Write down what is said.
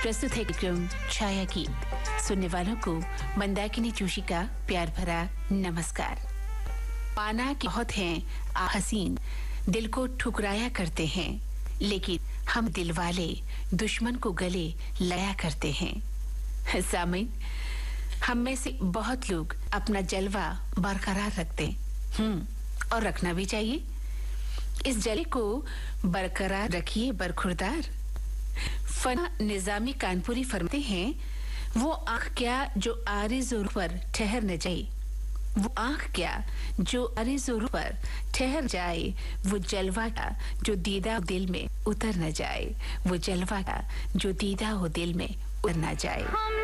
प्रस्तुत है कार्यक्रम छाया गीत। सुनने वालों को मंदाकिनी जोशी का प्यार भरा नमस्कार। पाना के बहुत हैं हसीन, दिल को ठुकराया करते हैं, लेकिन हम दिल वाले दुश्मन को गले लगाया करते हैं। सामीन, हम में से बहुत लोग अपना जलवा बरकरार रखते और रखना भी चाहिए। इस जले को बरकरार रखिए बरखुरदार। फना निजामी कानपुरी फरमाते हैं, वो आंख क्या जो आरिज़ों पर ठहर न जाए, वो आंख क्या जो आरिज़ों पर ठहर जाए, वो जलवा का जो दीदा दिल में उतर न जाए, वो जलवा का जो दीदा हो दिल में उतर न जाए।